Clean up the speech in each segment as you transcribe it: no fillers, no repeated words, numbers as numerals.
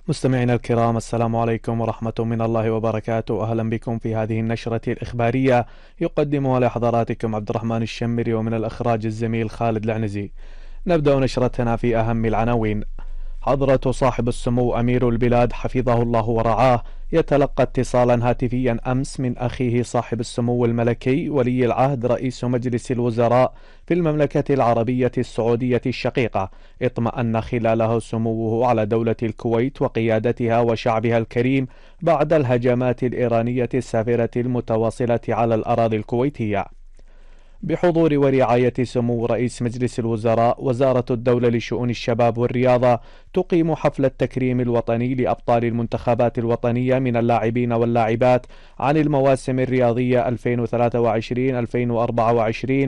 مستمعينا الكرام، السلام عليكم ورحمة من الله وبركاته. أهلا بكم في هذه النشرة الإخبارية يقدمها لحضراتكم عبد الرحمن الشمري، ومن الإخراج الزميل خالد العنزي. نبدأ نشرتنا في أهم العناوين. حضرة صاحب السمو أمير البلاد حفظه الله ورعاه يتلقى اتصالا هاتفيا أمس من أخيه صاحب السمو الملكي ولي العهد رئيس مجلس الوزراء في المملكة العربية السعودية الشقيقة، اطمأن خلاله سموه على دولة الكويت وقيادتها وشعبها الكريم بعد الهجمات الإيرانية السافرة المتواصلة على الأراضي الكويتية. بحضور ورعاية سمو رئيس مجلس الوزراء، وزارة الدولة لشؤون الشباب والرياضة تقيم حفل التكريم الوطني لأبطال المنتخبات الوطنية من اللاعبين واللاعبات عن المواسم الرياضية 2023-2024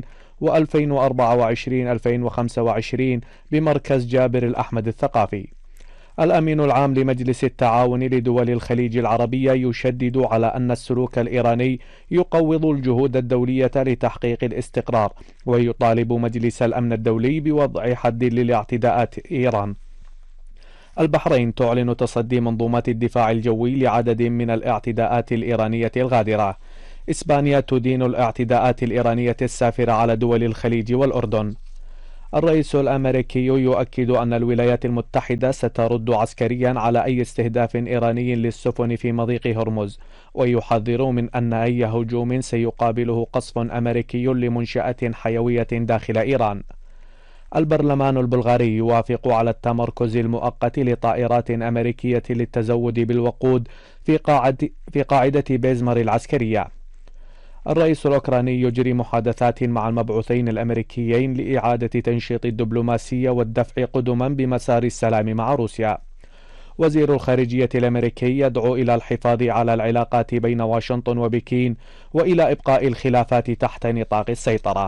و2024-2025 بمركز جابر الأحمد الثقافي. الأمين العام لمجلس التعاون لدول الخليج العربية يشدد على أن السلوك الإيراني يقوض الجهود الدولية لتحقيق الاستقرار، ويطالب مجلس الأمن الدولي بوضع حد للاعتداءات إيران. البحرين تعلن تصدي منظومات الدفاع الجوي لعدد من الاعتداءات الإيرانية الغادرة. إسبانيا تدين الاعتداءات الإيرانية السافرة على دول الخليج والأردن. الرئيس الأمريكي يؤكد أن الولايات المتحدة سترد عسكريا على أي استهداف إيراني للسفن في مضيق هرمز، ويحذر من أن أي هجوم سيقابله قصف أمريكي لمنشأة حيوية داخل إيران. البرلمان البلغاري يوافق على التمركز المؤقت لطائرات أمريكية للتزود بالوقود في قاعدة بيزمر العسكرية. الرئيس الأوكراني يجري محادثات مع المبعوثين الأمريكيين لإعادة تنشيط الدبلوماسية والدفع قدما بمسار السلام مع روسيا. وزير الخارجية الأمريكي يدعو إلى الحفاظ على العلاقات بين واشنطن وبكين وإلى إبقاء الخلافات تحت نطاق السيطرة.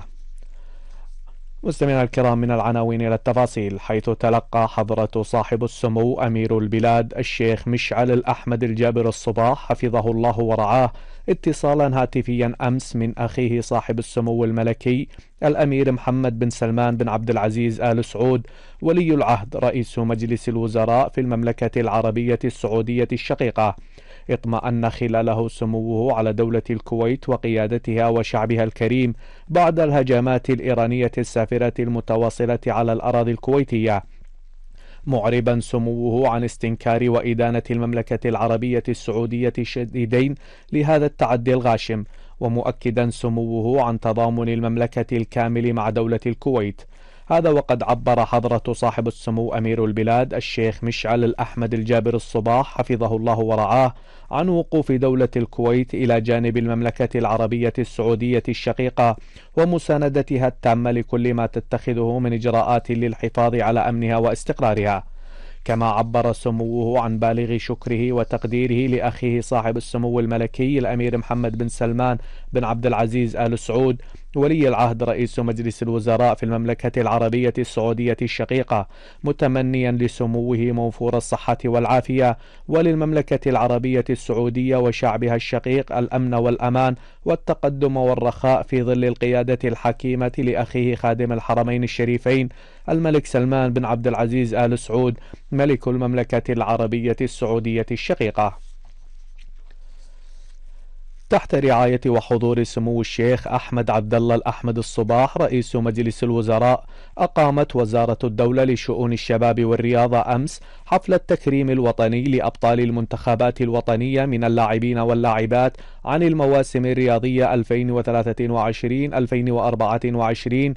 مستمعينا الكرام، من العناوين إلى التفاصيل. حيث تلقى حضرة صاحب السمو أمير البلاد الشيخ مشعل الأحمد الجابر الصباح حفظه الله ورعاه اتصالا هاتفيا أمس من أخيه صاحب السمو الملكي الأمير محمد بن سلمان بن عبد العزيز آل سعود ولي العهد رئيس مجلس الوزراء في المملكة العربية السعودية الشقيقة، اطمأن خلاله سموه على دولة الكويت وقيادتها وشعبها الكريم بعد الهجمات الإيرانية السافرة المتواصلة على الأراضي الكويتية، معربا سموه عن استنكار وإدانة المملكة العربية السعودية الشديدين لهذا التعدي الغاشم، ومؤكدا سموه عن تضامن المملكة الكامل مع دولة الكويت. هذا وقد عبر حضرة صاحب السمو أمير البلاد الشيخ مشعل الأحمد الجابر الصباح حفظه الله ورعاه عن وقوف دولة الكويت إلى جانب المملكة العربية السعودية الشقيقة ومساندتها التامة لكل ما تتخذه من إجراءات للحفاظ على أمنها واستقرارها. كما عبر سموه عن بالغ شكره وتقديره لأخيه صاحب السمو الملكي الأمير محمد بن سلمان بن عبد العزيز آل سعود ولي العهد رئيس مجلس الوزراء في المملكة العربية السعودية الشقيقة، متمنيا لسموه موفور الصحة والعافية، وللمملكة العربية السعودية وشعبها الشقيق الأمن والأمان والتقدم والرخاء في ظل القيادة الحكيمة لأخيه خادم الحرمين الشريفين الملك سلمان بن عبد العزيز آل سعود ملك المملكة العربية السعودية الشقيقة. تحت رعاية وحضور سمو الشيخ أحمد عبد الله الأحمد الصباح رئيس مجلس الوزراء، أقامت وزارة الدولة لشؤون الشباب والرياضة أمس حفل التكريم الوطني لأبطال المنتخبات الوطنية من اللاعبين واللاعبات عن المواسم الرياضية 2023-2024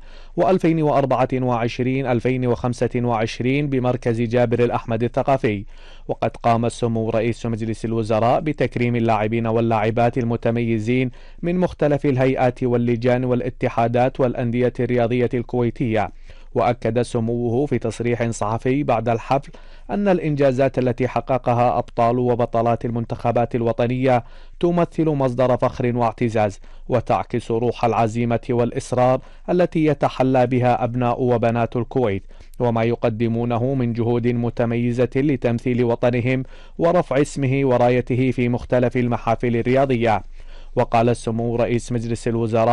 و2024-2025 بمركز جابر الأحمد الثقافي. وقد قام سمو رئيس مجلس الوزراء بتكريم اللاعبين واللاعبات المتميزين من مختلف الهيئات واللجان والاتحادات والأندية الرياضية الكويتية. وأكد سموه في تصريح صحفي بعد الحفل أن الإنجازات التي حققها أبطال وبطلات المنتخبات الوطنية تمثل مصدر فخر واعتزاز، وتعكس روح العزيمة والإصرار التي يتحلى بها أبناء وبنات الكويت، وما يقدمونه من جهود متميزة لتمثيل وطنهم ورفع اسمه ورايته في مختلف المحافل الرياضية. وقال سمو رئيس مجلس الوزراء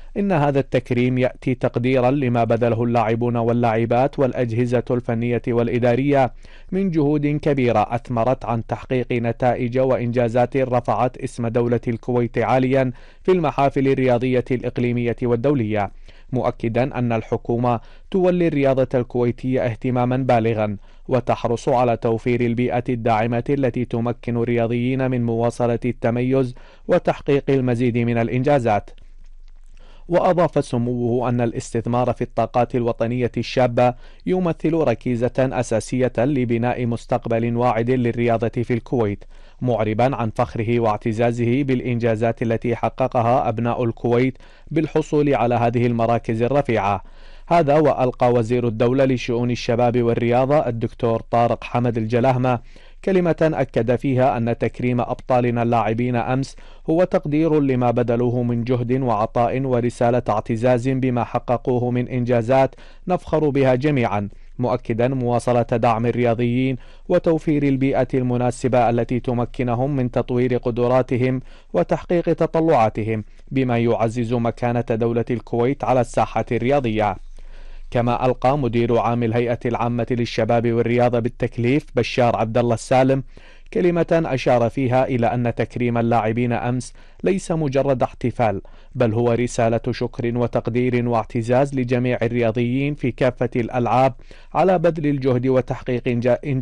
إن هذا التكريم يأتي تقديرا لما بذله اللاعبون واللاعبات والأجهزة الفنية والإدارية من جهود كبيرة أثمرت عن تحقيق نتائج وإنجازات رفعت اسم دولة الكويت عاليا في المحافل الرياضية الإقليمية والدولية، مؤكدا أن الحكومة تولي الرياضة الكويتية اهتماما بالغا وتحرص على توفير البيئة الداعمة التي تمكن الرياضيين من مواصلة التميز وتحقيق المزيد من الإنجازات. وأضاف سموه أن الاستثمار في الطاقات الوطنية الشابة يمثل ركيزة أساسية لبناء مستقبل واعد للرياضة في الكويت، معربا عن فخره واعتزازه بالإنجازات التي حققها أبناء الكويت بالحصول على هذه المراكز الرفيعة. هذا وألقى وزير الدولة لشؤون الشباب والرياضة الدكتور طارق حمد الجلاهمة كلمة أكد فيها أن تكريم أبطالنا اللاعبين أمس هو تقدير لما بذلوه من جهد وعطاء ورسالة اعتزاز بما حققوه من إنجازات نفخر بها جميعا، مؤكدا مواصلة دعم الرياضيين وتوفير البيئة المناسبة التي تمكنهم من تطوير قدراتهم وتحقيق تطلعاتهم بما يعزز مكانة دولة الكويت على الساحة الرياضية. كما ألقى مدير عام الهيئة العامة للشباب والرياضة بالتكليف بشار عبد الله السالم كلمة أشار فيها إلى أن تكريم اللاعبين أمس ليس مجرد احتفال، بل هو رسالة شكر وتقدير واعتزاز لجميع الرياضيين في كافة الألعاب على بذل الجهد وتحقيق